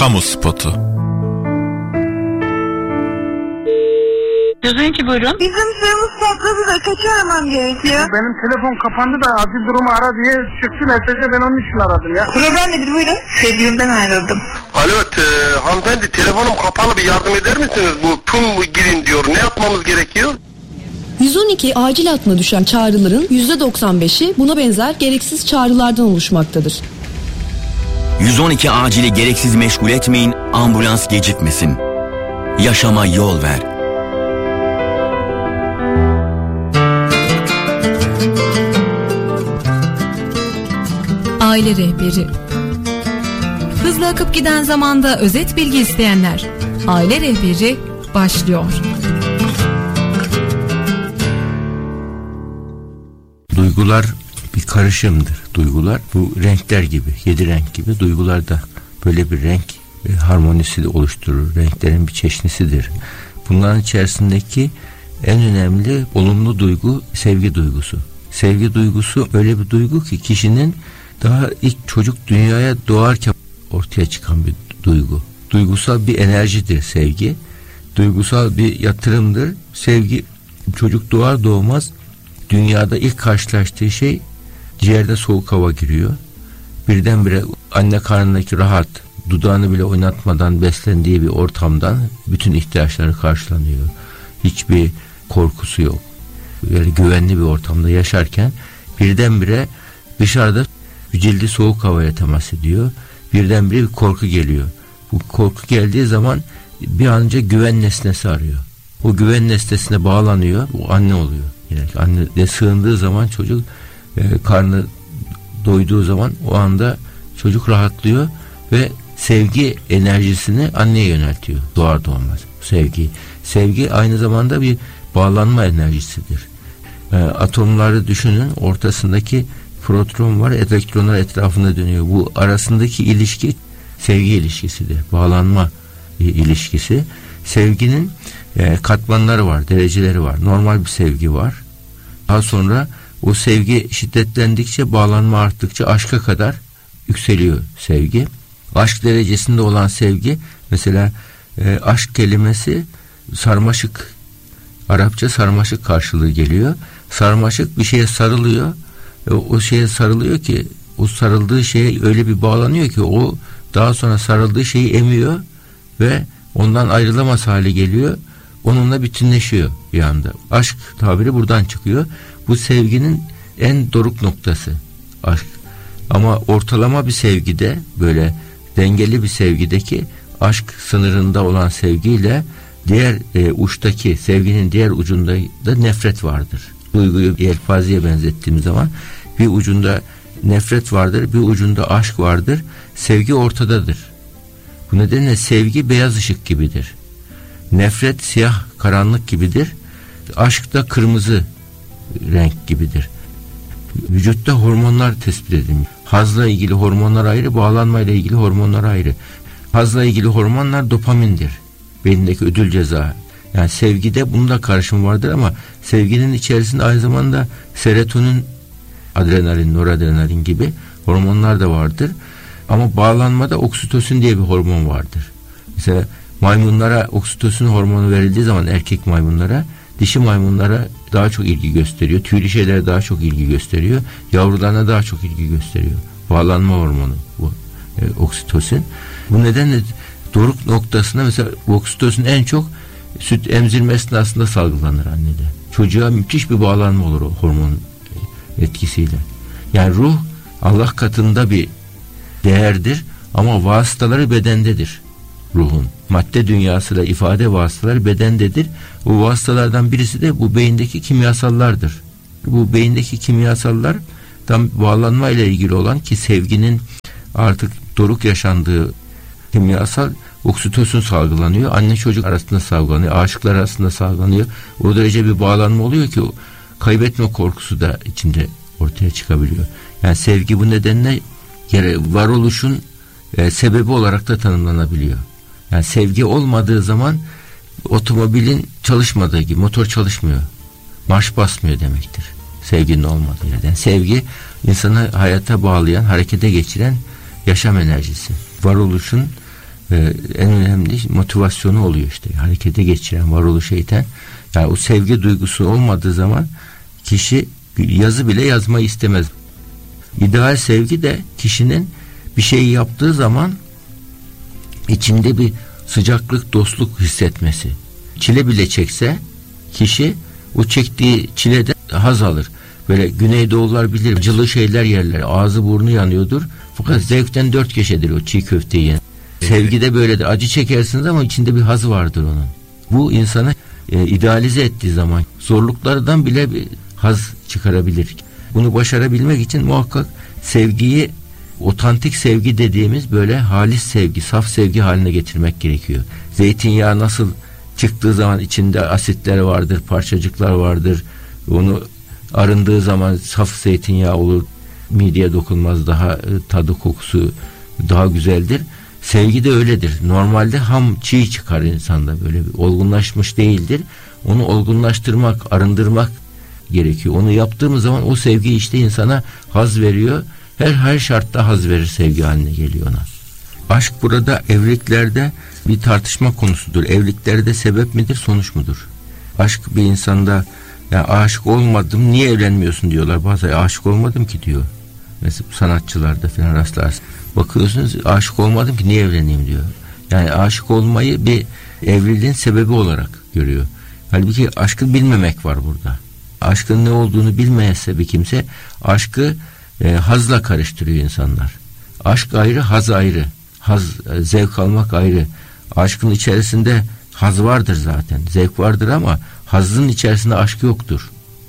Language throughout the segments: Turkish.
Kamu spotu. 112 buyurun. Bizim suyumuz patladı da kaçırmam gerekiyor. Benim telefon kapandı da acil durumu ara diye çıktı mesajı, ben onun için aradım ya. Problem nedir buyurun? Sevgilimden ayrıldım. Alo hanımefendi, telefonum kapalı, bir yardım eder misiniz? Bu PUM girin diyor, ne yapmamız gerekiyor? 112 acil hattına düşen çağrıların %95'i buna benzer gereksiz çağrılardan oluşmaktadır. 112 acili gereksiz meşgul etmeyin, ambulans gecikmesin. Yaşama yol ver. Aile rehberi. Hızlı akıp giden zamanda özet bilgi isteyenler. Aile rehberi başlıyor. Duygular bir karışımdır. Duygular bu renkler gibi, 7 renk gibi, duygular da böyle bir renk harmonisi oluşturur. Renklerin bir çeşnisidir. Bunların içerisindeki en önemli olumlu duygu sevgi duygusu. Sevgi duygusu öyle bir duygu ki kişinin daha ilk çocuk dünyaya doğarken ortaya çıkan bir duygu. Duygusal bir enerjidir sevgi. Duygusal bir yatırımdır. Sevgi, çocuk doğar doğmaz dünyada ilk karşılaştığı şey ciğerde soğuk hava giriyor. Birdenbire anne karnındaki rahat, dudağını bile oynatmadan beslendiği bir ortamdan bütün ihtiyaçları karşılanıyor. Hiçbir korkusu yok. Böyle güvenli bir ortamda yaşarken birdenbire dışarıda cildi soğuk havaya temas ediyor. Birdenbire bir korku geliyor. Bu korku geldiği zaman bir an önce güven nesnesi arıyor. O güven nesnesine bağlanıyor. O anne oluyor. Yani anne sığındığı zaman çocuk karnı doyduğu zaman o anda çocuk rahatlıyor ve sevgi enerjisini anneye yöneltiyor. Doğar doğmaz sevgi. Sevgi aynı zamanda bir bağlanma enerjisidir. Atomları düşünün, ortasındaki proton var, elektronlar etrafında dönüyor. Bu arasındaki ilişki sevgi ilişkisidir. Bağlanma ilişkisi. Sevginin katmanları var, dereceleri var. Normal bir sevgi var. Daha sonra o sevgi şiddetlendikçe, bağlanma arttıkça aşka kadar yükseliyor sevgi. Aşk derecesinde olan sevgi, mesela aşk kelimesi sarmaşık, Arapça sarmaşık karşılığı geliyor. Sarmaşık bir şeye sarılıyor. O şeye sarılıyor ki, o sarıldığı şeye öyle bir bağlanıyor ki o daha sonra sarıldığı şeyi emiyor ve ondan ayrılamaz hale geliyor. Onunla bütünleşiyor bir anda. Aşk tabiri buradan çıkıyor. Bu sevginin en doruk noktası aşk. Ama ortalama bir sevgide, böyle dengeli bir sevgideki aşk sınırında olan sevgiyle diğer uçtaki sevginin diğer ucunda da nefret vardır. Duyguyu yelpazeye benzettiğim zaman bir ucunda nefret vardır, bir ucunda aşk vardır. Sevgi ortadadır. Bu nedenle sevgi beyaz ışık gibidir. Nefret siyah karanlık gibidir. Aşk da kırmızı renk gibidir. Vücutta hormonlar tespit edilmiş. Hazla ilgili hormonlar ayrı, bağlanmayla ilgili hormonlar ayrı. Hazla ilgili hormonlar dopamindir. Beyindeki ödül ceza. Yani sevgide bunun da karışımı vardır ama sevginin içerisinde aynı zamanda serotonin, adrenalin, noradrenalin gibi hormonlar da vardır. Ama bağlanmada oksitosin diye bir hormon vardır. Mesela maymunlara oksitosin hormonu verildiği zaman erkek maymunlara, dişi maymunlara daha çok ilgi gösteriyor. Tüylü şeylere daha çok ilgi gösteriyor. Yavrularına daha çok ilgi gösteriyor. Bağlanma hormonu bu oksitosin. Bu nedenle doruk noktasında mesela oksitosin en çok süt emzirme esnasında salgılanır annede. Çocuğa müthiş bir bağlanma olur o hormon etkisiyle. Yani ruh Allah katında bir değerdir ama vasıtaları bedendedir ruhun. Madde dünyasıyla ifade vasıtaları bedendedir. Bu vasıtalardan birisi de bu beyindeki kimyasallardır. Bu beyindeki kimyasallar tam bağlanma ile ilgili olan ki sevginin artık doruk yaşandığı kimyasal oksitosin salgılanıyor. Anne çocuk arasında salgılanıyor. Aşıklar arasında salgılanıyor. O derece bir bağlanma oluyor ki o kaybetme korkusu da içinde ortaya çıkabiliyor. Yani sevgi bu nedenle varoluşun sebebi olarak da tanımlanabiliyor. Yani sevgi olmadığı zaman otomobilin çalışmadığı gibi, motor çalışmıyor. Marş basmıyor demektir. Sevginin olmadığı yerden. Sevgi insanı hayata bağlayan, harekete geçiren yaşam enerjisi. Varoluşun En önemli motivasyonu oluyor işte. Harekete geçiren varoluş şeytan. Yani o sevgi duygusu olmadığı zaman kişi yazı bile yazmayı istemez. İdeal sevgi de kişinin bir şeyi yaptığı zaman içinde bir sıcaklık, dostluk hissetmesi. Çile bile çekse kişi o çektiği çilede haz alır. Böyle Güneydoğullar bilir, acılı şeyler yerler, ağzı burnu yanıyordur. Fakat zevkten 4 köşedir o çiğ köfteyi yiyen. Sevgi de böyledir. Acı çekersiniz ama içinde bir haz vardır onun. Bu insanı idealize ettiği zaman zorluklardan bile bir haz çıkarabilir. Bunu başarabilmek için muhakkak sevgiyi, otantik sevgi dediğimiz böyle halis sevgi, saf sevgi haline getirmek gerekiyor. Zeytinyağı nasıl çıktığı zaman içinde asitler vardır, parçacıklar vardır. Onu arındığı zaman saf zeytinyağı olur. Mideye dokunmaz, daha tadı, kokusu daha güzeldir. Sevgi de öyledir. Normalde ham çiğ çıkar insanda, böyle bir olgunlaşmış değildir. Onu olgunlaştırmak, arındırmak gerekiyor. Onu yaptığımız zaman o sevgi işte insana haz veriyor. Her şartta haz verir, sevgi haline geliyor ona. Aşk burada evliliklerde bir tartışma konusudur. Evliliklerde sebep midir, sonuç mudur? Aşk bir insanda, ya aşık olmadım niye evlenmiyorsun diyorlar. Bazen aşık olmadım ki diyor. Mesela sanatçılarda falan rastlarsın. Bakıyorsunuz aşık olmadım ki niye evleneyim diyor. Yani aşık olmayı bir evliliğin sebebi olarak görüyor. Halbuki aşkı bilmemek var burada. Aşkın ne olduğunu bilmeyese bir kimse aşkı hazla karıştırıyor insanlar. Aşk ayrı, haz ayrı. Haz, zevk almak ayrı. Aşkın içerisinde haz vardır zaten. Zevk vardır ama hazın içerisinde aşk yoktur.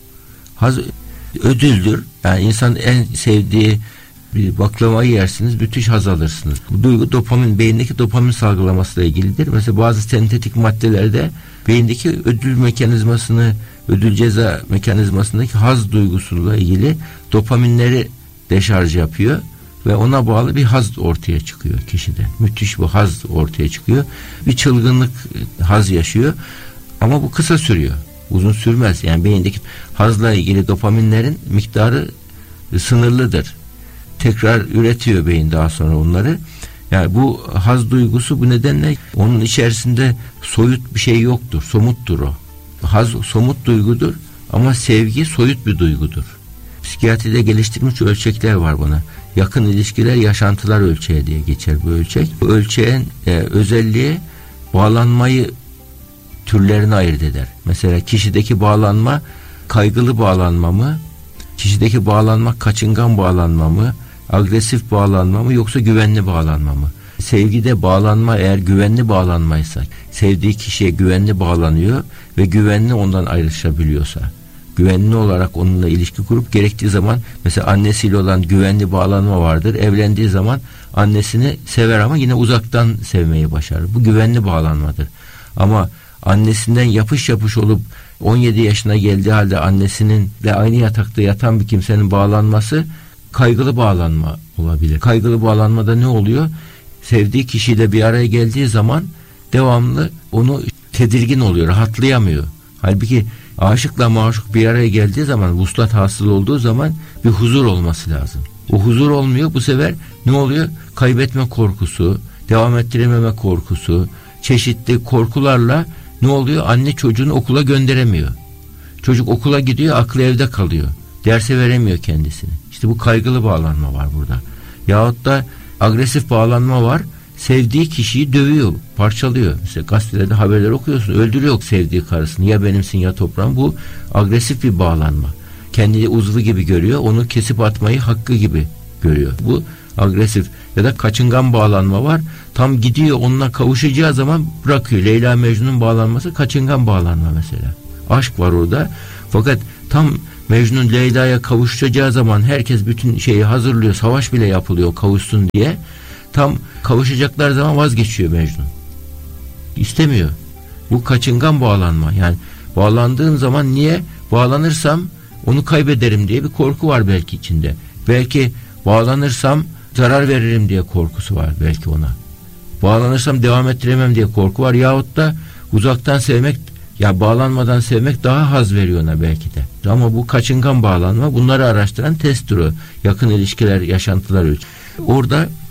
Haz ödüldür. Yani insanın en sevdiği bir baklavayı yersiniz, müthiş haz alırsınız. Bu duygu dopamin, beyindeki dopamin salgılamasıyla ilgilidir. Mesela bazı sentetik maddelerde beyindeki ödül mekanizmasını, ödül ceza mekanizmasındaki haz duygusuyla ilgili dopaminleri deşarj yapıyor ve ona bağlı bir haz ortaya çıkıyor kişide. Müthiş bir haz ortaya çıkıyor. Bir çılgınlık haz yaşıyor. Ama bu kısa sürüyor. Uzun sürmez. Yani beyindeki hazla ilgili dopaminlerin miktarı sınırlıdır. Tekrar üretiyor beyin daha sonra onları. Yani bu haz duygusu bu nedenle onun içerisinde soyut bir şey yoktur. Somuttur o. Haz somut duygudur ama sevgi soyut bir duygudur. Psikiyatride geliştirilmiş ölçekler var buna. Yakın ilişkiler yaşantılar ölçeği diye geçer bu ölçek. Bu ölçeğin özelliği bağlanmayı türlerini ayırt eder. Mesela kişideki bağlanma kaygılı bağlanma mı? Kişideki bağlanma kaçıngan bağlanma mı? Agresif bağlanma mı yoksa güvenli bağlanma mı? Sevgide bağlanma eğer güvenli bağlanmaysa, sevdiği kişiye güvenli bağlanıyor ve güvenli ondan ayrışabiliyorsa, güvenli olarak onunla ilişki kurup gerektiği zaman mesela annesiyle olan güvenli bağlanma vardır. Evlendiği zaman annesini sever ama yine uzaktan sevmeyi başarır. Bu güvenli bağlanmadır. Ama annesinden yapış yapış olup 17 yaşına geldiği halde annesininle aynı yatakta yatan bir kimsenin bağlanması kaygılı bağlanma olabilir. Kaygılı bağlanmada ne oluyor? Sevdiği kişiyle bir araya geldiği zaman devamlı onu tedirgin oluyor, rahatlayamıyor. Halbuki aşıkla maşuk bir araya geldiği zaman, vuslat hasıl olduğu zaman bir huzur olması lazım. O huzur olmuyor. Bu sefer ne oluyor? Kaybetme korkusu, devam ettirememe korkusu, çeşitli korkularla ne oluyor? Anne çocuğunu okula gönderemiyor. Çocuk okula gidiyor, aklı evde kalıyor. Derse veremiyor kendisini. İşte bu kaygılı bağlanma var burada. Yahut da agresif bağlanma var. Sevdiği kişiyi dövüyor, parçalıyor. Mesela gazetelerde haberler okuyorsun. Öldürüyor sevdiği karısını. Ya benimsin ya toprağım. Bu agresif bir bağlanma. Kendini uzvu gibi görüyor. Onu kesip atmayı hakkı gibi görüyor. Bu agresif. Ya da kaçıngan bağlanma var. Tam gidiyor onunla kavuşacağı zaman bırakıyor. Leyla Mecnun'un bağlanması kaçıngan bağlanma mesela. Aşk var orada. Fakat tam Mecnun Leyla'ya kavuşacağı zaman herkes bütün şeyi hazırlıyor. Savaş bile yapılıyor kavuşsun diye. Tam kavuşacaklar zaman vazgeçiyor Mecnun. İstemiyor. Bu kaçıngan bağlanma. Yani bağlandığın zaman niye? Bağlanırsam onu kaybederim diye bir korku var belki içinde. Belki bağlanırsam zarar veririm diye korkusu var belki ona. Bağlanırsam devam ettiremem diye korku var. Yahut da uzaktan sevmek, ya bağlanmadan sevmek daha haz veriyor ona belki de. Ama bu kaçıngan bağlanma, bunları araştıran testtir o. Yakın ilişkiler, yaşantılar ölçü. Orada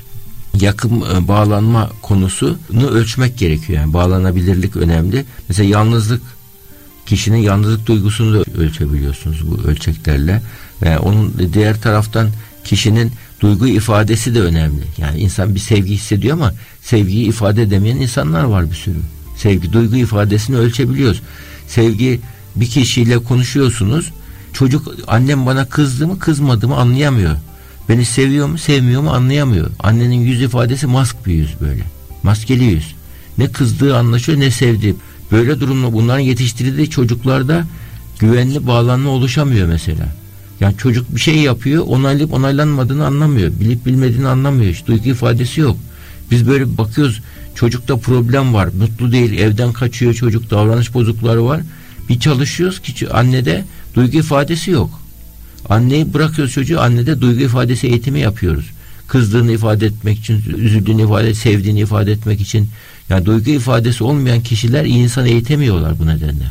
yakın bağlanma konusunu ölçmek gerekiyor. Yani bağlanabilirlik önemli. Mesela yalnızlık, kişinin yalnızlık duygusunu da ölçebiliyorsunuz bu ölçeklerle. Ve onun diğer taraftan kişinin duygu ifadesi de önemli. Yani insan bir sevgi hissediyor ama sevgiyi ifade edemeyen insanlar var bir sürü. Sevgi, duygu ifadesini ölçebiliyoruz. Sevgi, bir kişiyle konuşuyorsunuz. Çocuk annem bana kızdı mı kızmadı mı anlayamıyor. Beni seviyor mu sevmiyor mu anlayamıyor. Annenin yüz ifadesi mask bir yüz böyle. Maskeli yüz. Ne kızdığı anlaşıyor ne sevdiği. Böyle durumda bunların yetiştirildiği çocuklarda güvenli bağlanma oluşamıyor mesela. Yani çocuk bir şey yapıyor, onaylayıp onaylanmadığını anlamıyor. Bilip bilmediğini anlamıyor. Hiç duygu ifadesi yok. Biz böyle bakıyoruz, çocukta problem var, mutlu değil, evden kaçıyor çocuk, davranış bozukları var. Bir çalışıyoruz ki annede duygu ifadesi yok. Anneyi bırakıyoruz çocuğu, annede duygu ifadesi eğitimi yapıyoruz. Kızdığını ifade etmek için, üzüldüğünü ifade, sevdiğini ifade etmek için. Yani duygu ifadesi olmayan kişiler iyi insan eğitemiyorlar bu nedenle.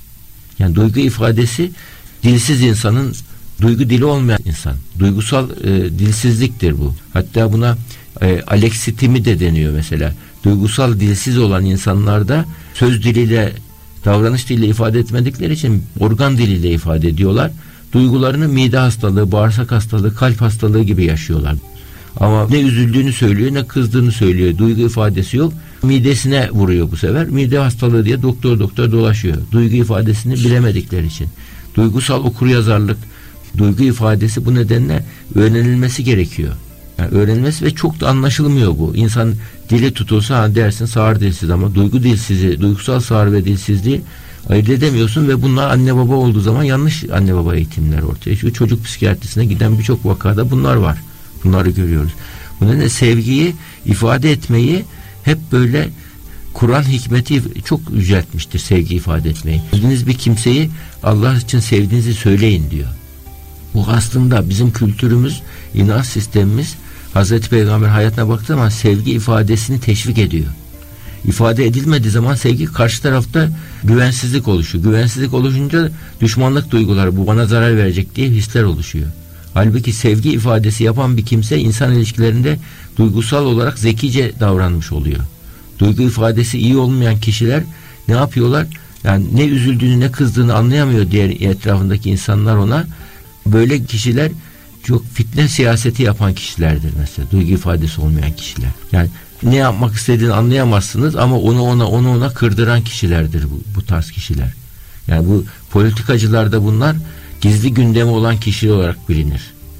Yani duygu ifadesi dilsiz insanın, duygu dili olmayan insan. Duygusal dilsizliktir bu. Hatta buna aleksitimi de deniyor mesela. Duygusal dilsiz olan insanlarda söz diliyle, davranış diliyle ifade etmedikleri için organ diliyle ifade ediyorlar. Duygularını mide hastalığı, bağırsak hastalığı, kalp hastalığı gibi yaşıyorlar. Ama ne üzüldüğünü söylüyor ne kızdığını söylüyor. Duygu ifadesi yok. Midesine vuruyor bu sefer. Mide hastalığı diye doktor dolaşıyor. Duygu ifadesini bilemedikleri için. Duygusal okuryazarlık, duygu ifadesi bu nedenle öğrenilmesi gerekiyor. Yani öğrenilmesi ve çok da anlaşılmıyor bu. İnsan dili tutulsa dersin sağır dilsiz ama duygu dilsizliği, duygusal sağır ve dilsizliği ayırt edemiyorsun ve bunlar anne baba olduğu zaman yanlış anne baba eğitimler ortaya çıkıyor. Çocuk psikiyatrisine giden birçok vakada bunlar var. Bunları görüyoruz. Bu nedenle sevgiyi ifade etmeyi hep böyle Kur'an hikmeti çok yüceltmiştir, sevgi ifade etmeyi. Sevdiğiniz bir kimseyi Allah için sevdiğinizi söyleyin diyor. Bu aslında bizim kültürümüz, inanç sistemimiz Hazreti Peygamber hayatına baktığı zaman sevgi ifadesini teşvik ediyor. İfade edilmediği zaman sevgi karşı tarafta güvensizlik oluşuyor. Güvensizlik oluşunca düşmanlık duyguları, bu bana zarar verecek diye hisler oluşuyor. Halbuki sevgi ifadesi yapan bir kimse insan ilişkilerinde duygusal olarak zekice davranmış oluyor. Duygu ifadesi iyi olmayan kişiler ne yapıyorlar? Yani ne üzüldüğünü ne kızdığını anlayamıyor diğer etrafındaki insanlar ona. Böyle kişiler çok fitne siyaseti yapan kişilerdir mesela. Duygu ifadesi olmayan kişiler. Yani ne yapmak istediğini anlayamazsınız ama onu ona kırdıran kişilerdir bu tarz kişiler. Yani bu politikacılarda bunlar gizli gündemi olan kişi olarak bilinir.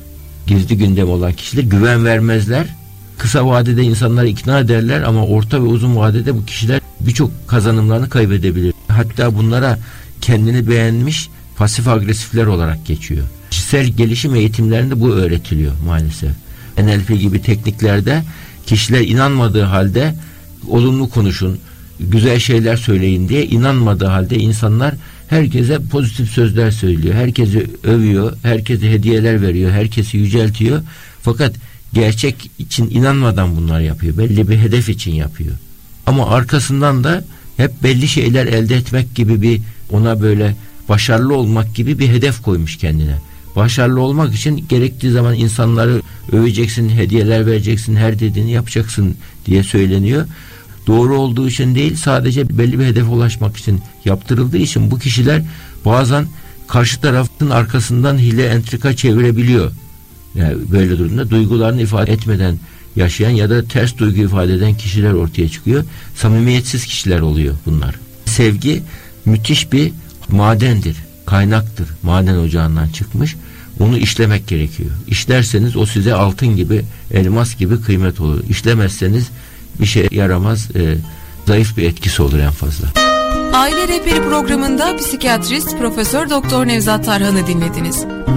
Gizli gündemi olan kişiler güven vermezler. Kısa vadede insanları ikna ederler ama orta ve uzun vadede bu kişiler birçok kazanımlarını kaybedebilir. Hatta bunlara kendini beğenmiş pasif agresifler olarak geçiyor. Kişisel gelişim eğitimlerinde bu öğretiliyor maalesef. NLP gibi tekniklerde kişiler inanmadığı halde olumlu konuşun, güzel şeyler söyleyin diye inanmadığı halde insanlar herkese pozitif sözler söylüyor. Herkesi övüyor, herkese hediyeler veriyor, herkesi yüceltiyor. Fakat gerçek için inanmadan bunlar yapıyor. Belli bir hedef için yapıyor. Ama arkasından da hep belli şeyler elde etmek gibi bir, ona böyle başarılı olmak gibi bir hedef koymuş kendine. Başarılı olmak için gerektiği zaman insanları öveceksin, hediyeler vereceksin, her dediğini yapacaksın diye söyleniyor. Doğru olduğu için değil, sadece belli bir hedefe ulaşmak için yaptırıldığı için bu kişiler bazen karşı tarafın arkasından hile entrika çevirebiliyor. Yani böyle durumda duygularını ifade etmeden yaşayan ya da ters duygu ifade eden kişiler ortaya çıkıyor. Samimiyetsiz kişiler oluyor bunlar. Sevgi müthiş bir madendir, kaynaktır. Maden ocağından çıkmış. Onu işlemek gerekiyor. İşlerseniz o size altın gibi, elmas gibi kıymet olur. İşlemezseniz bir şey yaramaz, zayıf bir etkisi olur en fazla. Aile Rehberi programında psikiyatrist Profesör Doktor Nevzat Tarhan'ı dinlediniz.